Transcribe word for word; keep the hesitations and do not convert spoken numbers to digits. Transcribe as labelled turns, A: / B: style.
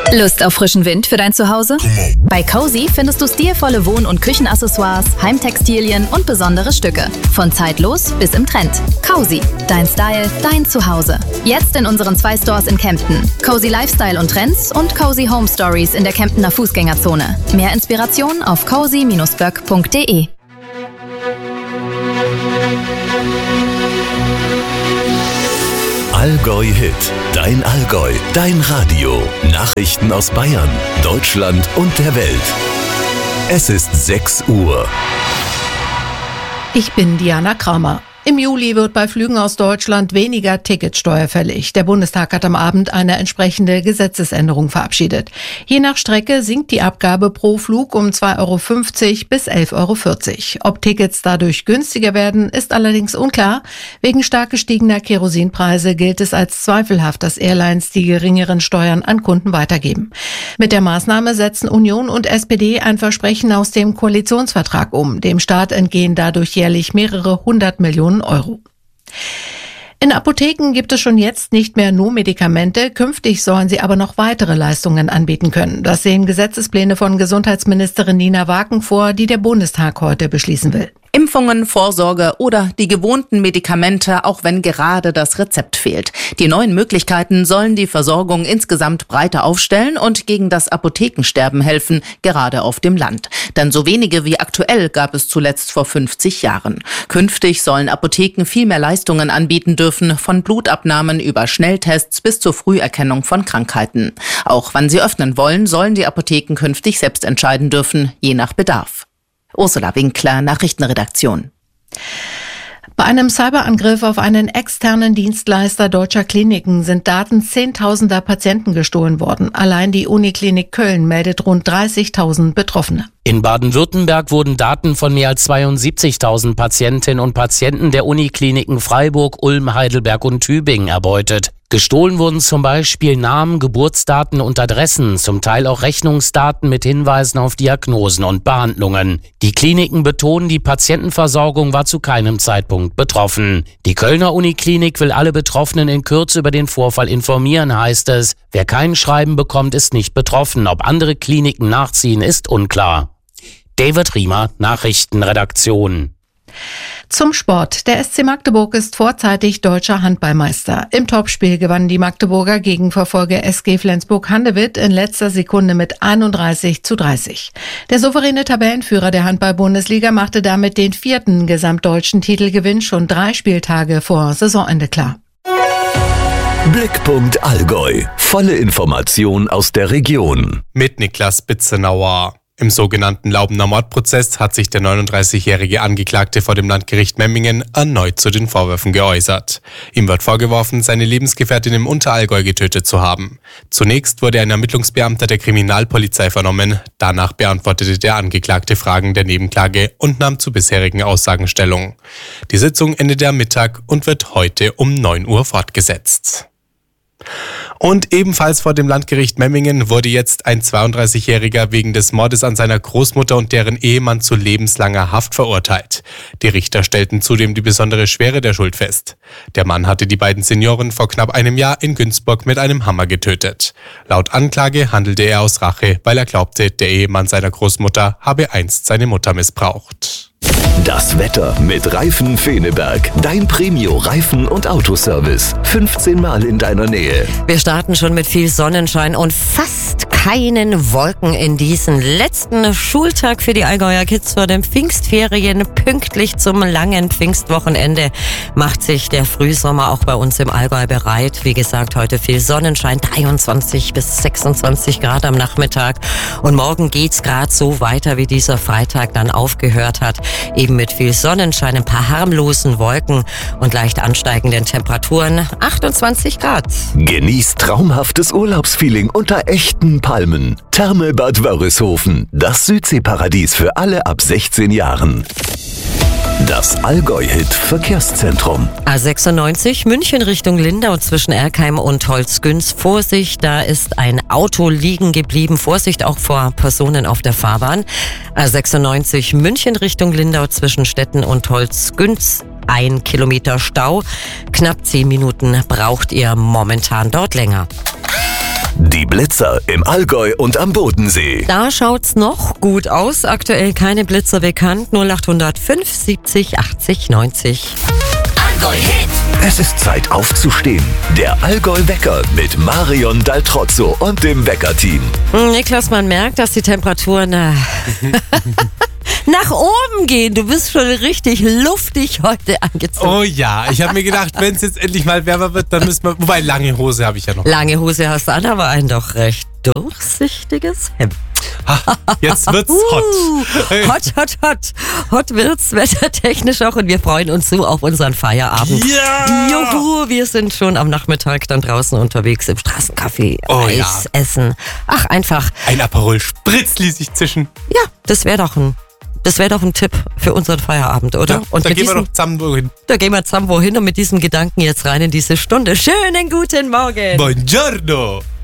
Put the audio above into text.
A: Lust auf frischen Wind für dein Zuhause? Bei Cozy findest du stilvolle Wohn- und Küchenaccessoires, Heimtextilien und besondere Stücke. Von zeitlos bis im Trend. Cozy, dein Style, dein Zuhause. Jetzt in unseren zwei Stores in Kempten. Cozy Lifestyle und Trends und Cozy Home Stories in der Kemptener Fußgängerzone. Mehr Inspiration auf cozy Bindestrich böck Punkt de.
B: Allgäu Hit, dein Allgäu, dein Radio. Nachrichten aus Bayern, Deutschland und der Welt. Es ist sechs Uhr.
C: Ich bin Diana Kramer. Im Juli wird bei Flügen aus Deutschland weniger Ticketsteuer fällig. Der Bundestag hat am Abend eine entsprechende Gesetzesänderung verabschiedet. Je nach Strecke sinkt die Abgabe pro Flug um zwei Euro fünfzig bis elf Euro vierzig. Ob Tickets dadurch günstiger werden, ist allerdings unklar. Wegen stark gestiegener Kerosinpreise gilt es als zweifelhaft, dass Airlines die geringeren Steuern an Kunden weitergeben. Mit der Maßnahme setzen Union und S P D ein Versprechen aus dem Koalitionsvertrag um. Dem Staat entgehen dadurch jährlich mehrere hundert Millionen Euro. In Apotheken gibt es schon jetzt nicht mehr nur Medikamente, künftig sollen sie aber noch weitere Leistungen anbieten können. Das sehen Gesetzespläne von Gesundheitsministerin Nina Waken vor, die der Bundestag heute beschließen will.
D: Impfungen, Vorsorge oder die gewohnten Medikamente, auch wenn gerade das Rezept fehlt. Die neuen Möglichkeiten sollen die Versorgung insgesamt breiter aufstellen und gegen das Apothekensterben helfen, gerade auf dem Land. Denn so wenige wie aktuell gab es zuletzt vor fünfzig Jahren. Künftig sollen Apotheken viel mehr Leistungen anbieten dürfen, von Blutabnahmen über Schnelltests bis zur Früherkennung von Krankheiten. Auch wann sie öffnen wollen, sollen die Apotheken künftig selbst entscheiden dürfen, je nach Bedarf. Ursula Winkler, Nachrichtenredaktion.
C: Bei einem Cyberangriff auf einen externen Dienstleister deutscher Kliniken sind Daten zehntausender Patienten gestohlen worden. Allein die Uniklinik Köln meldet rund dreißigtausend Betroffene.
E: In Baden-Württemberg wurden Daten von mehr als zweiundsiebzigtausend Patientinnen und Patienten der Unikliniken Freiburg, Ulm, Heidelberg und Tübingen erbeutet. Gestohlen wurden zum Beispiel Namen, Geburtsdaten und Adressen, zum Teil auch Rechnungsdaten mit Hinweisen auf Diagnosen und Behandlungen. Die Kliniken betonen, die Patientenversorgung war zu keinem Zeitpunkt betroffen. Die Kölner Uniklinik will alle Betroffenen in Kürze über den Vorfall informieren, heißt es. Wer kein Schreiben bekommt, ist nicht betroffen. Ob andere Kliniken nachziehen, ist unklar. David Riemer, Nachrichtenredaktion.
C: Zum Sport. Der S C Magdeburg ist vorzeitig deutscher Handballmeister. Im Topspiel gewannen die Magdeburger gegen Verfolger S G Flensburg-Handewitt in letzter Sekunde mit einunddreißig zu dreißig. Der souveräne Tabellenführer der Handball-Bundesliga machte damit den vierten gesamtdeutschen Titelgewinn schon drei Spieltage vor Saisonende klar.
B: Blickpunkt Allgäu. Volle Information aus der Region.
F: Mit Niklas Bitzenauer. Im sogenannten Laubener Mordprozess hat sich der neununddreißigjährige Angeklagte vor dem Landgericht Memmingen erneut zu den Vorwürfen geäußert. Ihm wird vorgeworfen, seine Lebensgefährtin im Unterallgäu getötet zu haben. Zunächst wurde ein Ermittlungsbeamter der Kriminalpolizei vernommen. Danach beantwortete der Angeklagte Fragen der Nebenklage und nahm zu bisherigen Aussagen Stellung. Die Sitzung endete am Mittag und wird heute um neun Uhr fortgesetzt. Und ebenfalls vor dem Landgericht Memmingen wurde jetzt ein zweiunddreißigjähriger wegen des Mordes an seiner Großmutter und deren Ehemann zu lebenslanger Haft verurteilt. Die Richter stellten zudem die besondere Schwere der Schuld fest. Der Mann hatte die beiden Senioren vor knapp einem Jahr in Günzburg mit einem Hammer getötet. Laut Anklage handelte er aus Rache, weil er glaubte, der Ehemann seiner Großmutter habe einst seine Mutter missbraucht.
B: Das Wetter mit Reifen Feneberg. Dein Premio-Reifen- und Autoservice. fünfzehn Mal in deiner Nähe.
G: Wir starten schon mit viel Sonnenschein und fast keinen Wolken in diesen letzten Schultag für die Allgäuer Kids vor den Pfingstferien. Pünktlich zum langen Pfingstwochenende macht sich der Frühsommer auch bei uns im Allgäu bereit. Wie gesagt, heute viel Sonnenschein, dreiundzwanzig bis sechsundzwanzig Grad am Nachmittag. Und morgen geht's gerade so weiter, wie dieser Freitag dann aufgehört hat. Eben mit viel Sonnenschein, ein paar harmlosen Wolken und leicht ansteigenden Temperaturen, achtundzwanzig Grad.
B: Genießt traumhaftes Urlaubsfeeling unter echten Palmen. Thermelbad Wörishofen, das Südseeparadies für alle ab sechzehn Jahren. Das Allgäu-Hit-Verkehrszentrum.
G: A sechsundneunzig München Richtung Lindau zwischen Erkheim und Holzgünz. Vorsicht, da ist ein Auto liegen geblieben. Vorsicht auch vor Personen auf der Fahrbahn. A sechsundneunzig München Richtung Lindau zwischen Stetten und Holzgünz. Ein Kilometer Stau. Knapp zehn Minuten braucht ihr momentan dort länger.
B: Die Blick Blitzer im Allgäu und am Bodensee.
G: Da schaut's noch gut aus. Aktuell keine Blitzer bekannt. null acht null null fünf siebzig achtzig neunzig.
B: Allgäu Hit. Es ist Zeit aufzustehen. Der Allgäu-Wecker mit Marion Daltrozzo und dem Wecker-Team.
G: Niklas, man merkt, dass die Temperaturen äh, nach oben gehen. Du bist schon richtig luftig heute angezogen.
F: Oh ja, ich habe mir gedacht, wenn es jetzt endlich mal wärmer wird, dann müssen wir... Wobei, lange Hose habe ich ja noch.
G: Lange Hose hast du an, aber ein doch recht durchsichtiges Hemd.
F: Ha, jetzt wird's hot.
G: Uh, hot, hot, hot. Hot wird's wettertechnisch auch und wir freuen uns so auf unseren Feierabend.
F: Ja!
G: Juhu, wir sind schon am Nachmittag dann draußen unterwegs im Straßencafé.
F: Oh,
G: Eis
F: ja.
G: essen. Ach, einfach.
F: Ein Aperol Spritz ließ sich zischen.
G: Ja, das wäre doch ein... Das wäre doch ein Tipp für unseren Feierabend, oder?
F: Ja,
G: und
F: da
G: mit
F: gehen wir
G: diesem,
F: doch zusammen wohin.
G: Da gehen wir zusammen wohin und mit diesen Gedanken jetzt rein in diese Stunde. Schönen guten Morgen.
F: Buongiorno.